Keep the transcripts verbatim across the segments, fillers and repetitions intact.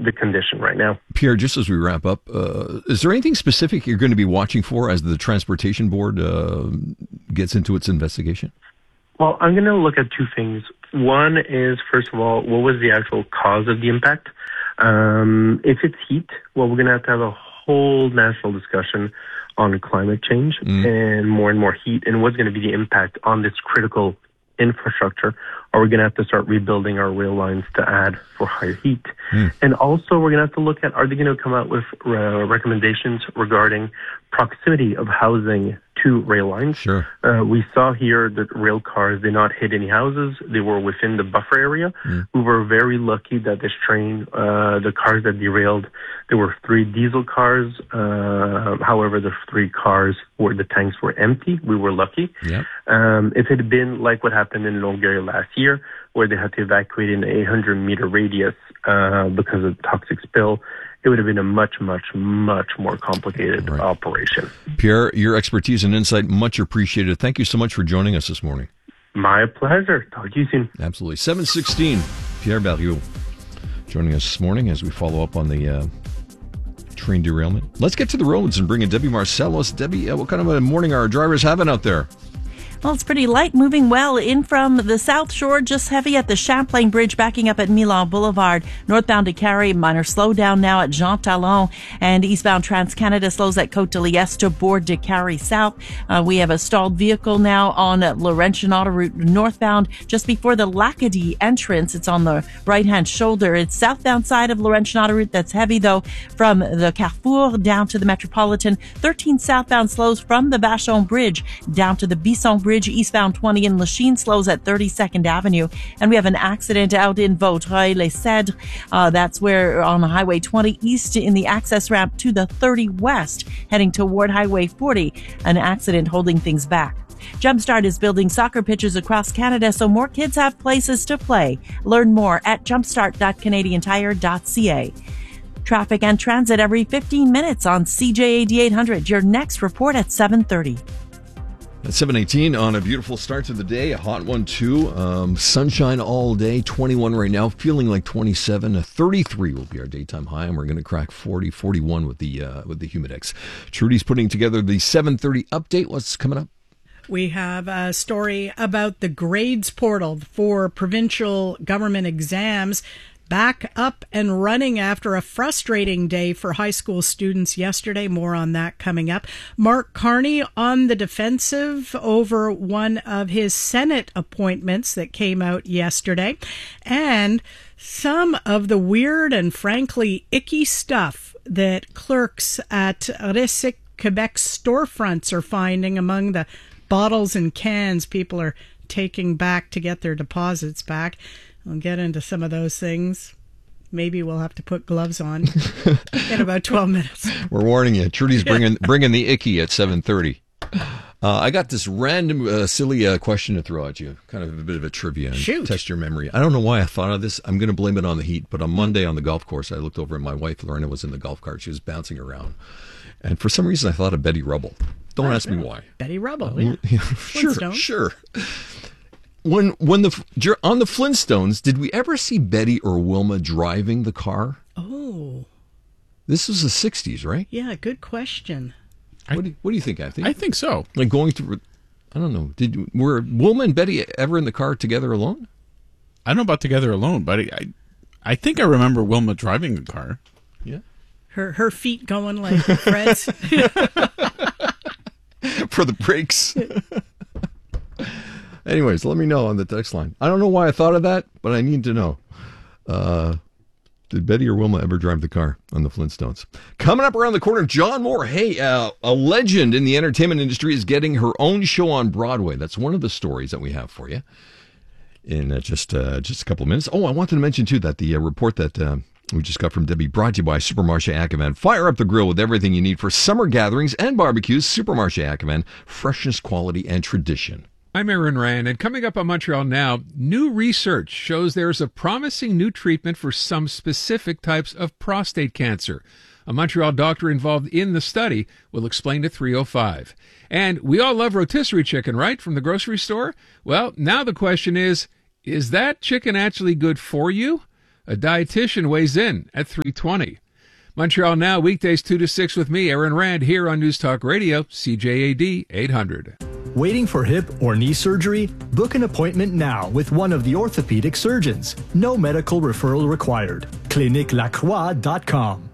the condition right now. Pierre, just as we wrap up, uh, is there anything specific you're going to be watching for as the Transportation Board uh, gets into its investigation? Well, I'm going to look at two things. One is, first of all, what was the actual cause of the impact? Um, if it's heat, well, we're going to have to have a whole national discussion on climate change mm. and more and more heat and what's going to be the impact on this critical infrastructure. Are we going to have to start rebuilding our rail lines to add for higher heat? Mm. And also, we're going to have to look at, are they going to come out with uh, recommendations regarding proximity of housing to rail lines? Sure. Uh, we saw here that rail cars did not hit any houses. They were within the buffer area. Mm. We were very lucky that this train, uh, the cars that derailed, there were three diesel cars. Uh, however, the three cars where the tanks were empty. We were lucky. Yep. Um, if it had been like what happened in Longueuil last year, where they had to evacuate in an eight hundred meter radius uh, because of toxic spill, it would have been a much, much, much more complicated right. operation. Pierre, your expertise and insight, much appreciated. Thank you so much for joining us this morning. My pleasure. Talk to you soon. Absolutely. seven sixteen, Pierre Barriot joining us this morning as we follow up on the uh, train derailment. Let's get to the roads and bring in Debbie Marcellos. Debbie, uh, what kind of a morning are our drivers having out there? Well, it's pretty light, moving well in from the South Shore, just heavy at the Champlain Bridge, backing up at Milan Boulevard. Northbound to Carrie, minor slowdown now at Jean Talon, and eastbound Trans-Canada slows at Côte de Liesse to Bourg de Carrie South. Uh, we have a stalled vehicle now on Laurentian Autoroute northbound, just before the Lacadie entrance. It's on the right-hand shoulder. It's southbound side of Laurentian Autoroute that's heavy, though, from the Carrefour down to the Metropolitan. thirteen southbound slows from the Vachon Bridge down to the Bisson Bridge. Eastbound twenty in Lachine slows at thirty-second Avenue. And we have an accident out in Vaudreuil-les-Cèdres. Uh, that's where on Highway twenty east in the access ramp to the thirty west, heading toward Highway forty. An accident holding things back. Jumpstart is building soccer pitches across Canada so more kids have places to play. Learn more at jumpstart dot canadian tire dot c a. Traffic and transit every fifteen minutes on C J A D eight hundred. Your next report at seven thirty. At seven eighteen on a beautiful start to the day, a hot one too. Um, sunshine all day, twenty-one right now, feeling like twenty-seven. A thirty-three will be our daytime high, and we're going to crack forty, forty-one with the uh, with the Humidex. Trudy's putting together the seven thirty update. What's coming up? We have a story about the grades portal for provincial government exams. Back up and running after a frustrating day for high school students yesterday. More on that coming up. Mark Carney on the defensive over one of his Senate appointments that came out yesterday. And some of the weird and frankly icky stuff that clerks at Recyc Quebec storefronts are finding among the bottles and cans people are taking back to get their deposits back. We'll get into some of those things. Maybe we'll have to put gloves on in about twelve minutes. We're warning you. Trudy's bringing bringing the icky at seven thirty. Uh, I got this random uh, silly uh, question to throw at you. Kind of a bit of a trivia and Shoot. Test your memory. I don't know why I thought of this. I'm going to blame it on the heat. But on Monday on the golf course, I looked over and my wife, Lorena, was in the golf cart. She was bouncing around. And for some reason, I thought of Betty Rubble. Don't oh, ask me why. Betty Rubble, uh, yeah. yeah. Sure, sure. When when the on the Flintstones, did we ever see Betty or Wilma driving the car? Oh, this was the sixties, right? Yeah, good question. I, what, do you, what do you think, Anthony? I think so. Like going through, I don't know. Did were Wilma and Betty ever in the car together alone? I don't know about together alone, but I I think I remember Wilma driving the car. Yeah, her her feet going like Fred's for the brakes. Anyways, let me know on the text line. I don't know why I thought of that, but I need to know. Uh, did Betty or Wilma ever drive the car on the Flintstones? Coming up around the corner, John Moore. Hey, uh, a legend in the entertainment industry is getting her own show on Broadway. That's one of the stories that we have for you in uh, just uh, just a couple of minutes. Oh, I wanted to mention, too, that the uh, report that uh, we just got from Debbie, brought to you by Supermarché Ackerman. Fire up the grill with everything you need for summer gatherings and barbecues. Supermarché Ackerman, freshness, quality, and tradition. I'm Aaron Ryan, and coming up on Montreal Now, new research shows there's a promising new treatment for some specific types of prostate cancer. A Montreal doctor involved in the study will explain to three oh five. And we all love rotisserie chicken, right, from the grocery store? Well, now the question is, is that chicken actually good for you? A dietitian weighs in at three twenty. Montreal Now, weekdays two to six with me, Aaron Rand, here on News Talk Radio, C J A D eight hundred. Waiting for hip or knee surgery? Book an appointment now with one of the orthopedic surgeons. No medical referral required. clinique lacroix dot com.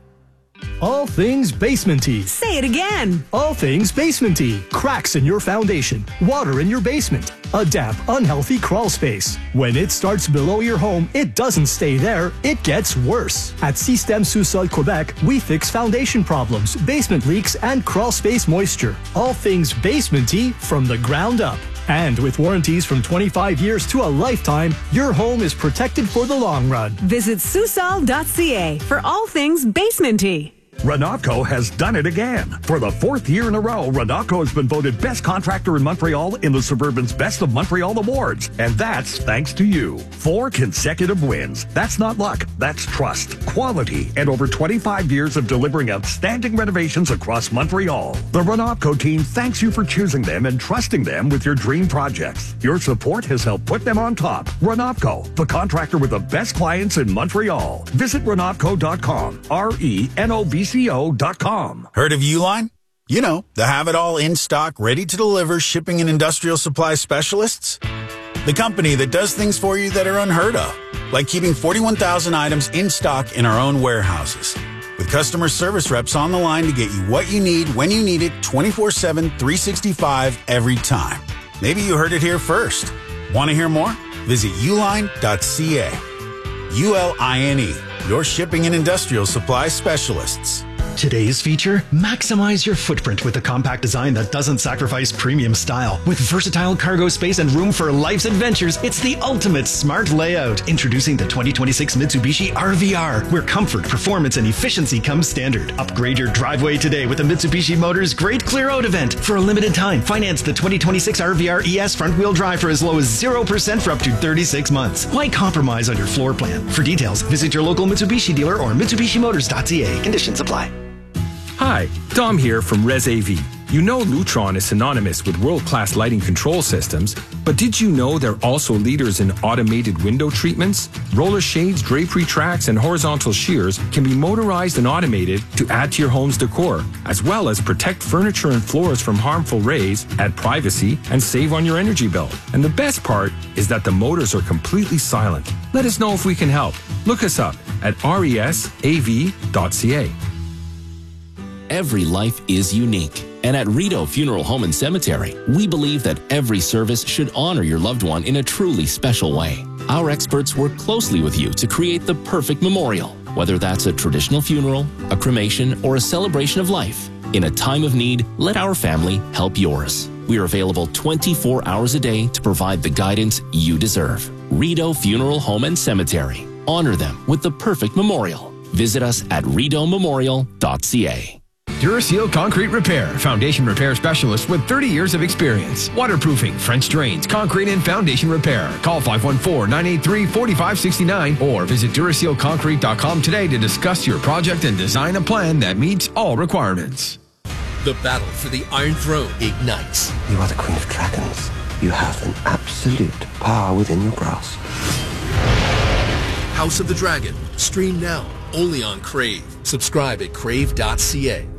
All things basementy. Say it again. All things basementy. Cracks in your foundation. Water in your basement. A damp, unhealthy crawl space. When it starts below your home, it doesn't stay there. It gets worse. At Système Sous-Sol Quebec, we fix foundation problems, basement leaks, and crawl space moisture. All things basementy from the ground up. And with warranties from twenty-five years to a lifetime, your home is protected for the long run. Visit Susol dot c a for all things basementy. Renatco has done it again. For the fourth year in a row, Renatco has been voted best contractor in Montreal in the Suburban's Best of Montreal Awards. And that's thanks to you. Four consecutive wins. That's not luck. That's trust, quality, and over twenty-five years of delivering outstanding renovations across Montreal. The Renatco team thanks you for choosing them and trusting them with your dream projects. Your support has helped put them on top. Renatco, the contractor with the best clients in Montreal. Visit renatco dot com. R E N O V C O dot com. Heard of Uline? You know, the have-it-all in-stock, ready-to-deliver shipping and industrial supply specialists. The company that does things for you that are unheard of, like keeping forty-one thousand items in stock in our own warehouses. With customer service reps on the line to get you what you need when you need it twenty-four seven, three sixty-five every time. Maybe you heard it here first. Want to hear more? Visit uline dot c a. U L I N E, your shipping and industrial supply specialists. Today's feature, maximize your footprint with a compact design that doesn't sacrifice premium style. With versatile cargo space and room for life's adventures, it's the ultimate smart layout. Introducing the twenty twenty-six Mitsubishi R V R, where comfort, performance, and efficiency come standard. Upgrade your driveway today with a Mitsubishi Motors Great Clear Out event. For a limited time, finance the twenty twenty-six R V R E S front-wheel drive for as low as zero percent for up to thirty-six months. Why compromise on your floor plan? For details, visit your local Mitsubishi dealer or mitsubishi motors dot c a. Conditions apply. Hi, Dom here from ResAV. You know Lutron is synonymous with world-class lighting control systems, but did you know they're also leaders in automated window treatments? Roller shades, drapery tracks, and horizontal shears can be motorized and automated to add to your home's decor, as well as protect furniture and floors from harmful rays, add privacy, and save on your energy bill. And the best part is that the motors are completely silent. Let us know if we can help. Look us up at R E S A V dot c a. Every life is unique. And at Rideau Funeral Home and Cemetery, we believe that every service should honor your loved one in a truly special way. Our experts work closely with you to create the perfect memorial, whether that's a traditional funeral, a cremation, or a celebration of life. In a time of need, let our family help yours. We are available twenty-four hours a day to provide the guidance you deserve. Rideau Funeral Home and Cemetery. Honor them with the perfect memorial. Visit us at rideau memorial dot c a. Duraseal Concrete Repair, foundation repair specialist with thirty years of experience. Waterproofing, French drains, concrete and foundation repair. Call five one four, nine eight three, four five six nine or visit duraseal concrete dot com today to discuss your project and design a plan that meets all requirements. The battle for the Iron Throne ignites. You are the Queen of Dragons. You have an absolute power within your grasp. House of the Dragon. Stream now, only on Crave. Subscribe at crave dot c a.